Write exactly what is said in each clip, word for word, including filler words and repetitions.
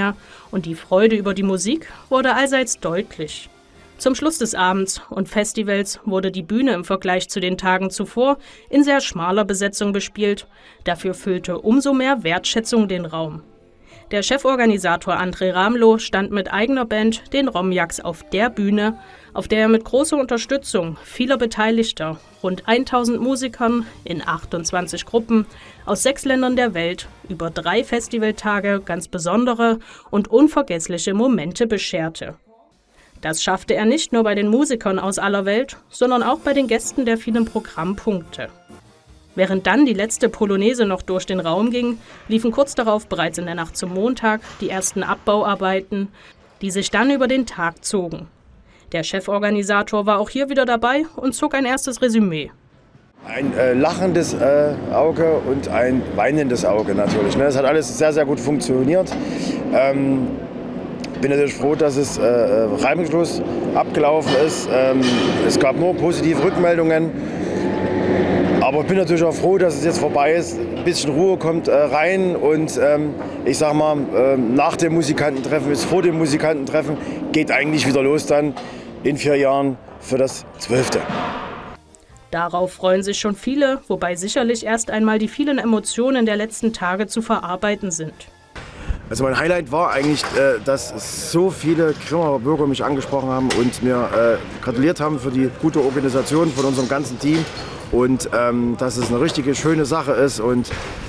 mehr und die Freude über die Musik wurde allseits deutlich. Zum Schluss des Abends und Festivals wurde die Bühne im Vergleich zu den Tagen zuvor in sehr schmaler Besetzung bespielt. Dafür füllte umso mehr Wertschätzung den Raum. Der Cheforganisator André Ramlo stand mit eigener Band, den Romjaks, auf der Bühne, auf der er mit großer Unterstützung vieler Beteiligter, rund tausend Musikern in achtundzwanzig Gruppen aus sechs Ländern der Welt, über drei Festivaltage ganz besondere und unvergessliche Momente bescherte. Das schaffte er nicht nur bei den Musikern aus aller Welt, sondern auch bei den Gästen der vielen Programmpunkte. Während dann die letzte Polonaise noch durch den Raum ging, liefen kurz darauf bereits in der Nacht zum Montag die ersten Abbauarbeiten, die sich dann über den Tag zogen. Der Cheforganisator war auch hier wieder dabei und zog ein erstes Resümee. Ein äh, lachendes äh, Auge und ein weinendes Auge natürlich. Ne? Das hat alles sehr, sehr gut funktioniert. Ähm Ich bin natürlich froh, dass es äh, reibungslos abgelaufen ist. Ähm, es gab nur positive Rückmeldungen. Aber ich bin natürlich auch froh, dass es jetzt vorbei ist. Ein bisschen Ruhe kommt äh, rein. Und ähm, ich sag mal, äh, nach dem Musikantentreffen bis vor dem Musikantentreffen geht eigentlich wieder los dann in vier Jahren für das Zwölfte. Darauf freuen sich schon viele, wobei sicherlich erst einmal die vielen Emotionen der letzten Tage zu verarbeiten sind. Also mein Highlight war eigentlich, äh, dass so viele Grimmaer Bürger mich angesprochen haben und mir äh, gratuliert haben für die gute Organisation von unserem ganzen Team und ähm, dass es eine richtige schöne Sache ist und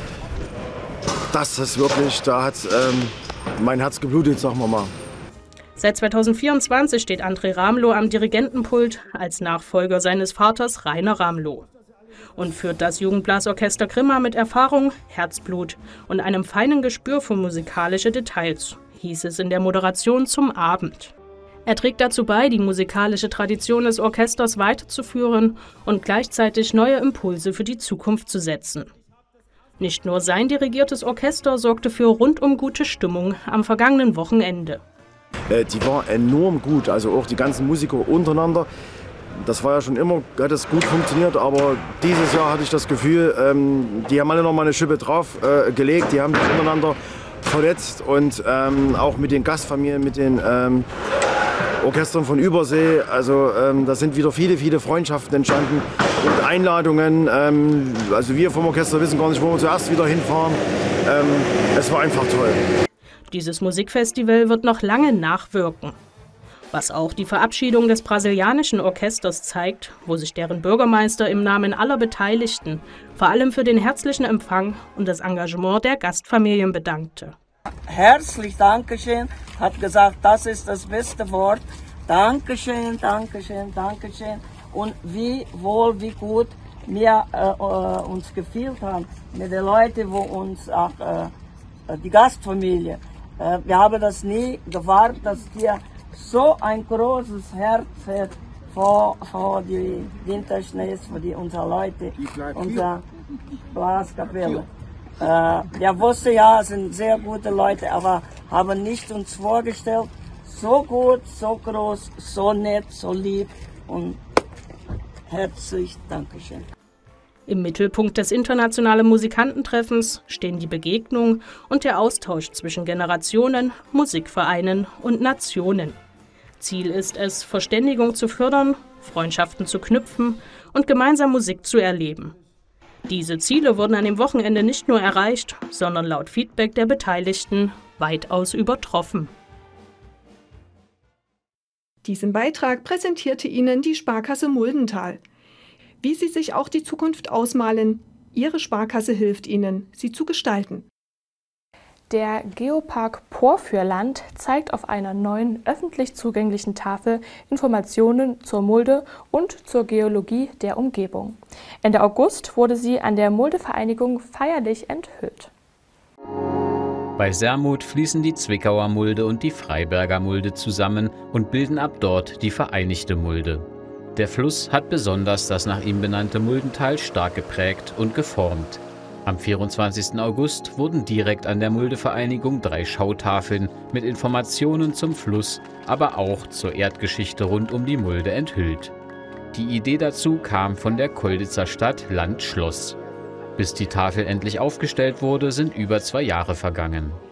das ist wirklich, da hat ähm, mein Herz geblutet, sagen wir mal. Seit zweitausendvierundzwanzig steht André Ramlo am Dirigentenpult als Nachfolger seines Vaters Rainer Ramlo und führt das Jugendblasorchester Grimma mit Erfahrung, Herzblut und einem feinen Gespür für musikalische Details, hieß es in der Moderation zum Abend. Er trägt dazu bei, die musikalische Tradition des Orchesters weiterzuführen und gleichzeitig neue Impulse für die Zukunft zu setzen. Nicht nur sein dirigiertes Orchester sorgte für rundum gute Stimmung am vergangenen Wochenende. Äh, die war enorm gut, also auch die ganzen Musiker untereinander. Das war ja schon immer, hat es gut funktioniert, aber dieses Jahr hatte ich das Gefühl, ähm, die haben alle noch mal eine Schippe drauf äh, gelegt, die haben sich untereinander vernetzt und ähm, auch mit den Gastfamilien, mit den ähm, Orchestern von Übersee, also ähm, da sind wieder viele, viele Freundschaften entstanden und Einladungen, ähm, also wir vom Orchester wissen gar nicht, wo wir zuerst wieder hinfahren, ähm, es war einfach toll. Dieses Musikfestival wird noch lange nachwirken. Was auch die Verabschiedung des brasilianischen Orchesters zeigt, wo sich deren Bürgermeister im Namen aller Beteiligten vor allem für den herzlichen Empfang und das Engagement der Gastfamilien bedankte. Herzlich Dankeschön, hat gesagt, das ist das beste Wort. Dankeschön, Dankeschön, Dankeschön. Und wie wohl, wie gut wir äh, uns gefühlt haben mit den Leuten, wo uns auch äh, die Gastfamilie. Äh, wir haben das nie gewartet, dass wir so ein großes Herz hat vor, vor die Winterschnees, für die, unsere Leute, unsere Blaskapelle. Äh, wir wussten ja, es sind sehr gute Leute, aber haben nicht uns vorgestellt, so gut, so groß, so nett, so lieb und herzlich Dankeschön. Im Mittelpunkt des internationalen Musikantentreffens stehen die Begegnung und der Austausch zwischen Generationen, Musikvereinen und Nationen. Ziel ist es, Verständigung zu fördern, Freundschaften zu knüpfen und gemeinsam Musik zu erleben. Diese Ziele wurden an dem Wochenende nicht nur erreicht, sondern laut Feedback der Beteiligten weitaus übertroffen. Diesen Beitrag präsentierte Ihnen die Sparkasse Muldental. Wie Sie sich auch die Zukunft ausmalen, Ihre Sparkasse hilft Ihnen, sie zu gestalten. Der Geopark Porfürland zeigt auf einer neuen öffentlich zugänglichen Tafel Informationen zur Mulde und zur Geologie der Umgebung. Ende August wurde sie an der Muldevereinigung feierlich enthüllt. Bei Sermut fließen die Zwickauer Mulde und die Freiberger Mulde zusammen und bilden ab dort die Vereinigte Mulde. Der Fluss hat besonders das nach ihm benannte Muldental stark geprägt und geformt. Am vierundzwanzigsten August wurden direkt an der Muldevereinigung drei Schautafeln mit Informationen zum Fluss, aber auch zur Erdgeschichte rund um die Mulde enthüllt. Die Idee dazu kam von der Colditzer Stadt Land Schloss. Bis die Tafel endlich aufgestellt wurde, sind über zwei Jahre vergangen.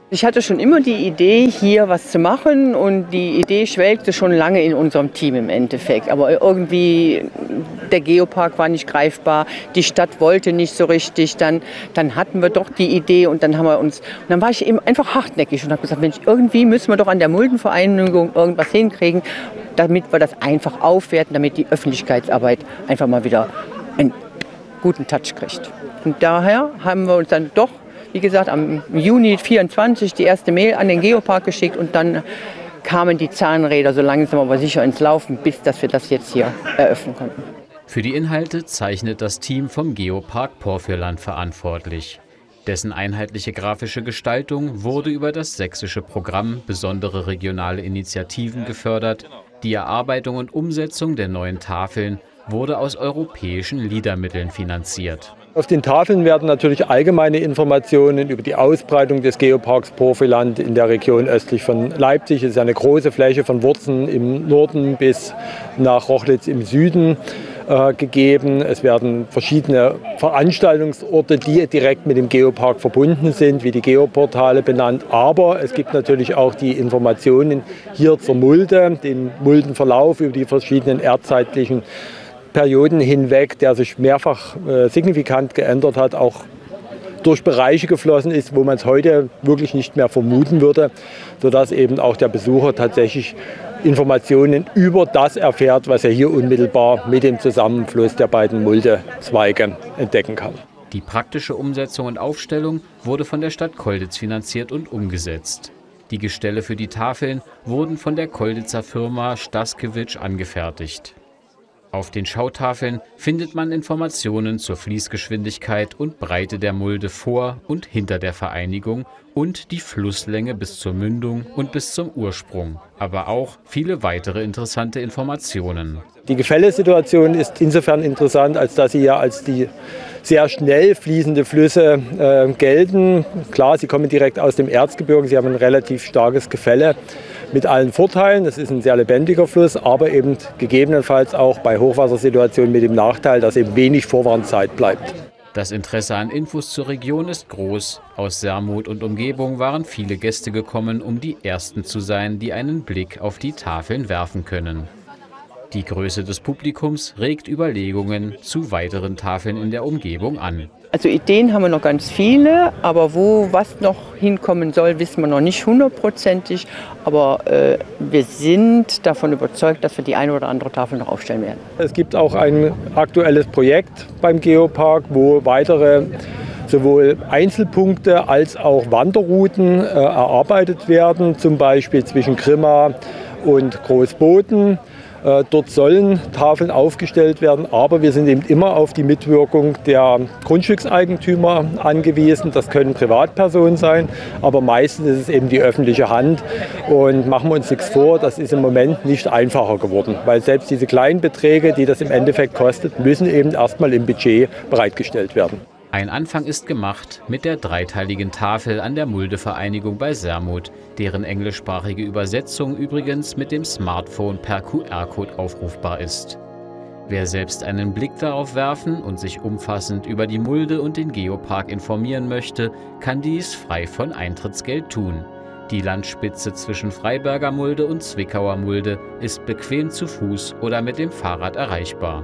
Ich hatte schon immer die Idee, hier was zu machen, und die Idee schwelgte schon lange in unserem Team im Endeffekt. Aber irgendwie, der Geopark war nicht greifbar, die Stadt wollte nicht so richtig. Dann, dann hatten wir doch die Idee und dann haben wir uns, und dann war ich eben einfach hartnäckig und habe gesagt, Mensch, irgendwie müssen wir doch an der Muldenvereinigung irgendwas hinkriegen, damit wir das einfach aufwerten, damit die Öffentlichkeitsarbeit einfach mal wieder einen guten Touch kriegt. Und daher haben wir uns dann doch, wie gesagt, am Juni vierundzwanzig die erste Mail an den Geopark geschickt, und dann kamen die Zahnräder so langsam aber sicher ins Laufen, bis dass wir das jetzt hier eröffnen konnten. Für die Inhalte zeichnet das Team vom Geopark Porfürland verantwortlich. Dessen einheitliche grafische Gestaltung wurde über das sächsische Programm Besondere regionale Initiativen gefördert. Die Erarbeitung und Umsetzung der neuen Tafeln wurde aus europäischen L I D A-Mitteln finanziert. Auf den Tafeln werden natürlich allgemeine Informationen über die Ausbreitung des Geoparks Porfürland in der Region östlich von Leipzig. Es ist eine große Fläche von Wurzen im Norden bis nach Rochlitz im Süden äh, gegeben. Es werden verschiedene Veranstaltungsorte, die direkt mit dem Geopark verbunden sind, wie die Geoportale benannt. Aber es gibt natürlich auch die Informationen hier zur Mulde, den Muldenverlauf über die verschiedenen erdzeitlichen Perioden hinweg, der sich mehrfach äh, signifikant geändert hat, auch durch Bereiche geflossen ist, wo man es heute wirklich nicht mehr vermuten würde, sodass eben auch der Besucher tatsächlich Informationen über das erfährt, was er hier unmittelbar mit dem Zusammenfluss der beiden Muldezweige entdecken kann. Die praktische Umsetzung und Aufstellung wurde von der Stadt Colditz finanziert und umgesetzt. Die Gestelle für die Tafeln wurden von der Colditzer Firma Staskewitsch angefertigt. Auf den Schautafeln findet man Informationen zur Fließgeschwindigkeit und Breite der Mulde vor und hinter der Vereinigung und die Flusslänge bis zur Mündung und bis zum Ursprung, aber auch viele weitere interessante Informationen. Die Gefällesituation ist insofern interessant, als dass sie ja als die sehr schnell fließende Flüsse äh, gelten. Klar, sie kommen direkt aus dem Erzgebirge, sie haben ein relativ starkes Gefälle mit allen Vorteilen. Es ist ein sehr lebendiger Fluss, aber eben gegebenenfalls auch bei Hochwassersituationen mit dem Nachteil, dass eben wenig Vorwarnzeit bleibt. Das Interesse an Infos zur Region ist groß. Aus Sermut und Umgebung waren viele Gäste gekommen, um die Ersten zu sein, die einen Blick auf die Tafeln werfen können. Die Größe des Publikums regt Überlegungen zu weiteren Tafeln in der Umgebung an. Also Ideen haben wir noch ganz viele, aber wo was noch hinkommen soll, wissen wir noch nicht hundertprozentig. Aber äh, wir sind davon überzeugt, dass wir die eine oder andere Tafel noch aufstellen werden. Es gibt auch ein aktuelles Projekt beim Geopark, wo weitere sowohl Einzelpunkte als auch Wanderrouten äh, erarbeitet werden, zum Beispiel zwischen Grimma und Großboden. Dort sollen Tafeln aufgestellt werden, aber wir sind eben immer auf die Mitwirkung der Grundstückseigentümer angewiesen. Das können Privatpersonen sein, aber meistens ist es eben die öffentliche Hand. Und machen wir uns nichts vor, das ist im Moment nicht einfacher geworden, weil selbst diese kleinen Beträge, die das im Endeffekt kostet, müssen eben erstmal im Budget bereitgestellt werden. Ein Anfang ist gemacht mit der dreiteiligen Tafel an der Muldevereinigung bei Sermut, deren englischsprachige Übersetzung übrigens mit dem Smartphone per Q R-Code aufrufbar ist. Wer selbst einen Blick darauf werfen und sich umfassend über die Mulde und den Geopark informieren möchte, kann dies frei von Eintrittsgeld tun. Die Landspitze zwischen Freiberger Mulde und Zwickauer Mulde ist bequem zu Fuß oder mit dem Fahrrad erreichbar.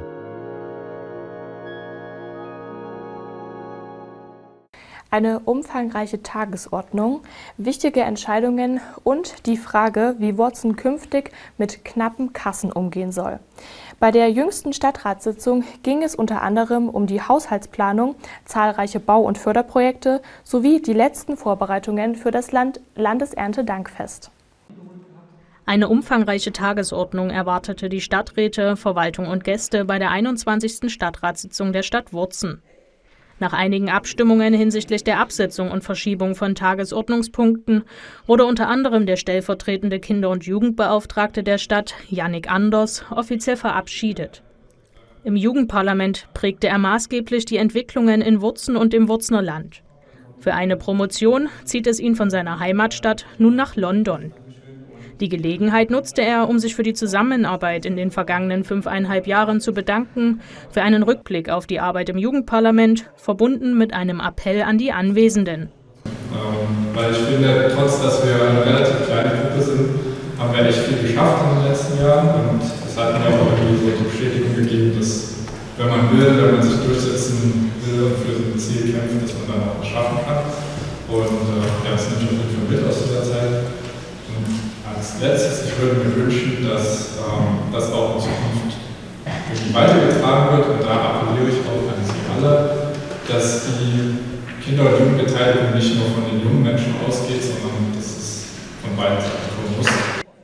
Eine umfangreiche Tagesordnung, wichtige Entscheidungen und die Frage, wie Worzen künftig mit knappen Kassen umgehen soll. Bei der jüngsten Stadtratssitzung ging es unter anderem um die Haushaltsplanung, zahlreiche Bau- und Förderprojekte sowie die letzten Vorbereitungen für das Land- Landeserntedankfest. Eine umfangreiche Tagesordnung erwartete die Stadträte, Verwaltung und Gäste bei der einundzwanzigsten Stadtratssitzung der Stadt Worzen. Nach einigen Abstimmungen hinsichtlich der Absetzung und Verschiebung von Tagesordnungspunkten wurde unter anderem der stellvertretende Kinder- und Jugendbeauftragte der Stadt, Jannik Anders, offiziell verabschiedet. Im Jugendparlament prägte er maßgeblich die Entwicklungen in Worzen und im Worzener Land. Für eine Promotion zieht es ihn von seiner Heimatstadt nun nach London. Die Gelegenheit nutzte er, um sich für die Zusammenarbeit in den vergangenen fünfeinhalb Jahren zu bedanken, für einen Rückblick auf die Arbeit im Jugendparlament, verbunden mit einem Appell an die Anwesenden. Ähm, weil ich finde, trotz dass wir eine relativ kleine Gruppe sind, haben wir echt viel geschafft in den letzten Jahren und es hat mir auch irgendwie so die Bestätigung gegeben, dass wenn man will, wenn man sich durchsetzen will und für so ein Ziel kämpft, dass man dann auch was schaffen kann. Und äh, ja, das nimmt ich auf jeden Fall mit aus dieser Zeit. Und als letztes, ich würde mir wünschen, dass ähm, das auch in Zukunft irgendwie weitergetragen wird und da appelliere ich auch an Sie alle, dass die Kinder- und Jugendbeteiligung nicht nur von den jungen Menschen ausgeht, sondern dass es von beiden Seiten kommen muss.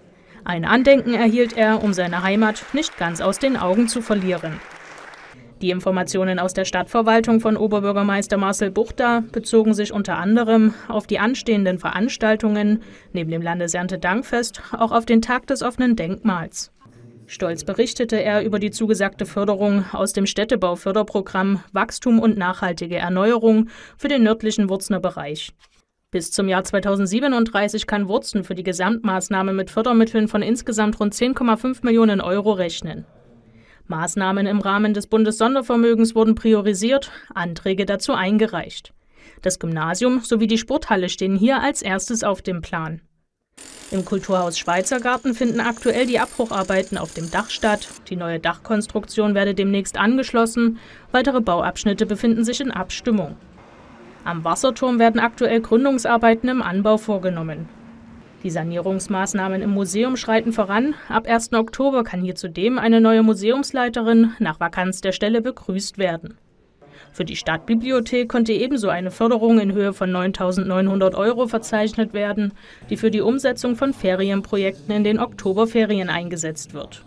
Ein Andenken erhielt er, um seine Heimat nicht ganz aus den Augen zu verlieren. Die Informationen aus der Stadtverwaltung von Oberbürgermeister Marcel Buchta bezogen sich unter anderem auf die anstehenden Veranstaltungen, neben dem Landeserntedankfest auch auf den Tag des offenen Denkmals. Stolz berichtete er über die zugesagte Förderung aus dem Städtebauförderprogramm Wachstum und nachhaltige Erneuerung für den nördlichen Wurzner Bereich. Bis zum Jahr zweitausendsiebenunddreißig kann Wurzen für die Gesamtmaßnahme mit Fördermitteln von insgesamt rund zehn Komma fünf Millionen Euro rechnen. Maßnahmen im Rahmen des Bundessondervermögens wurden priorisiert, Anträge dazu eingereicht. Das Gymnasium sowie die Sporthalle stehen hier als erstes auf dem Plan. Im Kulturhaus Schweizergarten finden aktuell die Abbrucharbeiten auf dem Dach statt. Die neue Dachkonstruktion werde demnächst angeschlossen. Weitere Bauabschnitte befinden sich in Abstimmung. Am Wasserturm werden aktuell Gründungsarbeiten im Anbau vorgenommen. Die Sanierungsmaßnahmen im Museum schreiten voran. Ab ersten Oktober kann hier zudem eine neue Museumsleiterin nach Vakanz der Stelle begrüßt werden. Für die Stadtbibliothek konnte ebenso eine Förderung in Höhe von neuntausendneunhundert Euro verzeichnet werden, die für die Umsetzung von Ferienprojekten in den Oktoberferien eingesetzt wird.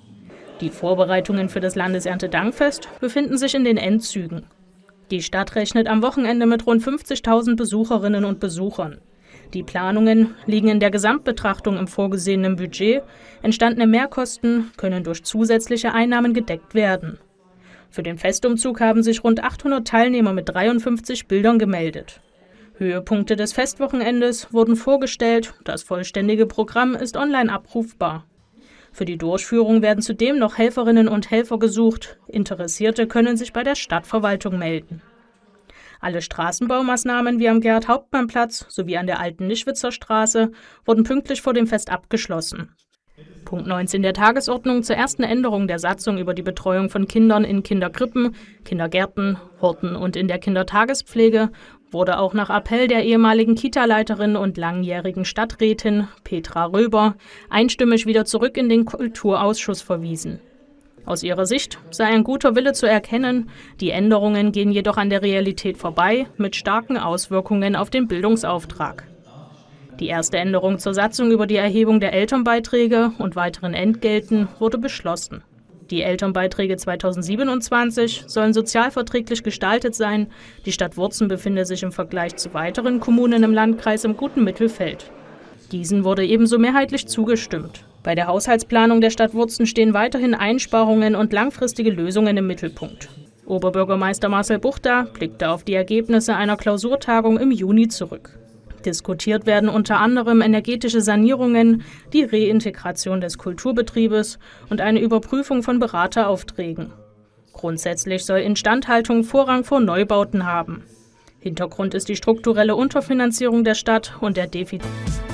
Die Vorbereitungen für das Landeserntedankfest befinden sich in den Endzügen. Die Stadt rechnet am Wochenende mit rund fünfzigtausend Besucherinnen und Besuchern. Die Planungen liegen in der Gesamtbetrachtung im vorgesehenen Budget. Entstandene Mehrkosten können durch zusätzliche Einnahmen gedeckt werden. Für den Festumzug haben sich rund achthundert Teilnehmer mit dreiundfünfzig Bildern gemeldet. Höhepunkte des Festwochenendes wurden vorgestellt. Das vollständige Programm ist online abrufbar. Für die Durchführung werden zudem noch Helferinnen und Helfer gesucht. Interessierte können sich bei der Stadtverwaltung melden. Alle Straßenbaumaßnahmen wie am Gerhard-Hauptmann-Platz sowie an der Alten Nischwitzer Straße wurden pünktlich vor dem Fest abgeschlossen. Punkt neunzehn der Tagesordnung zur ersten Änderung der Satzung über die Betreuung von Kindern in Kinderkrippen, Kindergärten, Horten und in der Kindertagespflege wurde auch nach Appell der ehemaligen Kita-Leiterin und langjährigen Stadträtin Petra Röber einstimmig wieder zurück in den Kulturausschuss verwiesen. Aus ihrer Sicht sei ein guter Wille zu erkennen, die Änderungen gehen jedoch an der Realität vorbei, mit starken Auswirkungen auf den Bildungsauftrag. Die erste Änderung zur Satzung über die Erhebung der Elternbeiträge und weiteren Entgelten wurde beschlossen. Die Elternbeiträge zweitausendsiebenundzwanzig sollen sozialverträglich gestaltet sein. Die Stadt Wurzen befinde sich im Vergleich zu weiteren Kommunen im Landkreis im guten Mittelfeld. Diesen wurde ebenso mehrheitlich zugestimmt. Bei der Haushaltsplanung der Stadt Wurzen stehen weiterhin Einsparungen und langfristige Lösungen im Mittelpunkt. Oberbürgermeister Marcel Buchta blickte auf die Ergebnisse einer Klausurtagung im Juni zurück. Diskutiert werden unter anderem energetische Sanierungen, die Reintegration des Kulturbetriebes und eine Überprüfung von Berateraufträgen. Grundsätzlich soll Instandhaltung Vorrang vor Neubauten haben. Hintergrund ist die strukturelle Unterfinanzierung der Stadt und der Defizit.